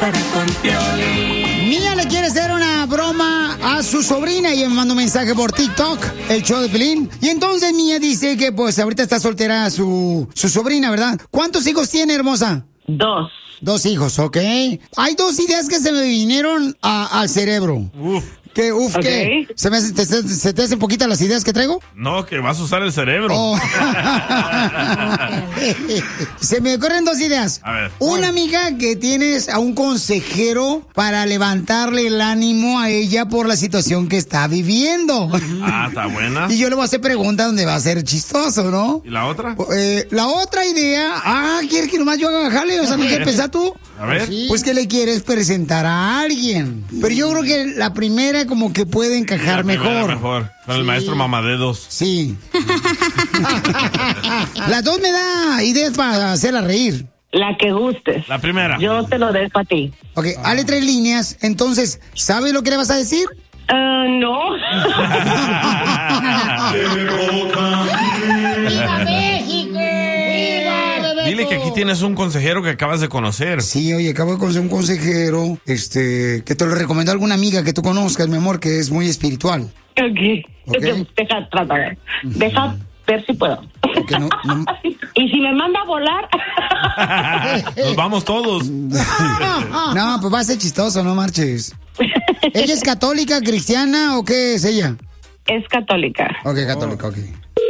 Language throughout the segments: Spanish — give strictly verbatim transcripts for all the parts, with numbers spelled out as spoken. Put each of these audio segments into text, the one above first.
estará con Piolín. Mía le quiere hacer una broma a su sobrina y me mandó un mensaje por TikTok, el show de Piolín. Y entonces Mía dice que pues ahorita está soltera su, su sobrina, ¿verdad? ¿Cuántos hijos tiene, hermosa? Dos. Dos hijos, ¿ok? Hay dos ideas que se me vinieron a- al cerebro. Uf. Que, uf, Okay. que ¿se, me, hace- te- se, se te hacen poquitas las ideas que traigo? No, que vas a usar el cerebro. Oh. Se me ocurren dos ideas. A ver. Una amiga que tienes a un consejero para levantarle el ánimo a ella por la situación que está viviendo. Ah, está buena. Y yo le voy a hacer preguntas donde va a ser chistoso, ¿no? ¿Y la otra? Eh, la otra idea, ah, ¿quieres que nomás yo haga jale? O sea, ¿no quieres pensar tú? A ver. Pues que le quieres presentar a alguien. Pero yo creo que la primera como que puede encajar La primera mejor. mejor. Con el Sí. maestro Mamadedos. Sí. Las dos me da ideas para hacerla reír. La que gustes. La primera. Yo te lo dejo a ti. Ok, hale tres líneas. Entonces, ¿sabes lo que le vas a decir? Ah, no. ¡Viva México! ¡Viva Bebeto! Dile que aquí tienes un consejero que acabas de conocer. Sí, oye, acabo de conocer un consejero, este, que te lo recomendó alguna amiga que tú conozcas, mi amor, que es muy espiritual. Ok. Ok. Deja tratar. Deja ver si puedo. no- no- Y si me manda a volar. Nos vamos todos. No, pues va a ser chistoso, no marches. ¿Ella es católica, cristiana o qué es ella? Es católica. Ok, católica, ok.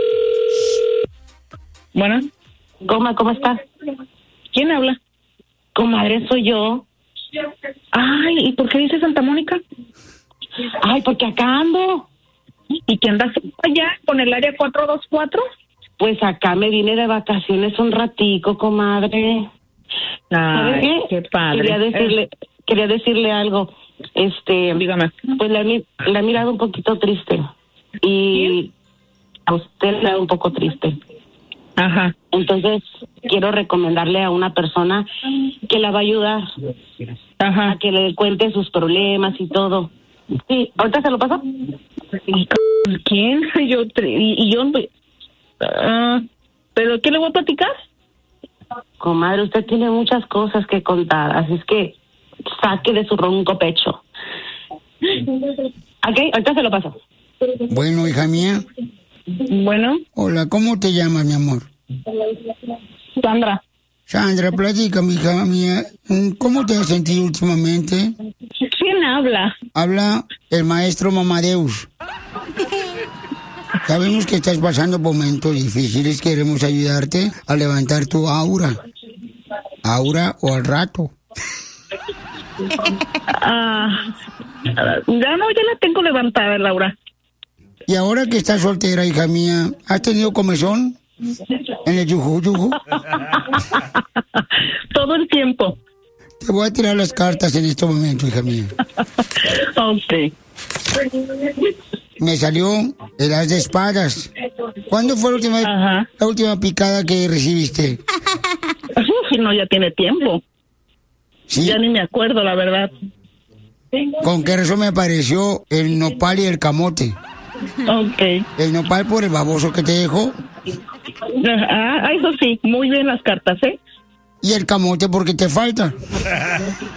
Bueno. Goma, ¿cómo estás? ¿Quién habla? Comadre, soy yo. Ay, ¿y por qué dice Santa Mónica? Ay, porque acá ando. ¿Y qué andas allá con el área cuatro dos cuatro? Pues acá me vine de vacaciones un ratico, comadre. ¿Sabe Ay, qué padre. Quería decirle, quería decirle algo. Este, dígame. Pues la, he mi- la he mirado un poquito triste. Y a usted le da un poco triste. Ajá. Entonces, quiero recomendarle a una persona que la va a ayudar. Ajá. A que le cuente sus problemas y todo. Sí, ¿ahorita se lo paso? ¿Quién? Yo, y, y yo, ah, ¿pero qué le voy a platicar? Comadre, usted tiene muchas cosas que contar, así es que saque de su ronco pecho. Ok, ahorita se lo paso. Bueno, hija mía. Bueno. Hola, ¿cómo te llamas, mi amor? Sandra. Sandra, platícame, hija mía. ¿Cómo te has sentido últimamente? ¿Quién habla? Habla el maestro Mamadeus. Sabemos que estás pasando momentos difíciles. Queremos ayudarte a levantar tu aura. Aura o al rato. Ah, ya no, ya la tengo levantada, Laura. Y ahora que estás soltera, hija mía, ¿has tenido comezón? ¿En el yuju, yuju? Todo el tiempo. Te voy a tirar las cartas en este momento, hija mía. Ok. Me salió el as de espadas. ¿Cuándo fue la última, la última picada que recibiste? Uf, no, ya tiene tiempo. ¿Sí? Ya ni me acuerdo, la verdad. ¿Con qué razón me apareció el nopal y el camote? Ok. El nopal por el baboso que te dejó. Ah, eso sí, muy bien las cartas, ¿eh? Y el camote porque te falta.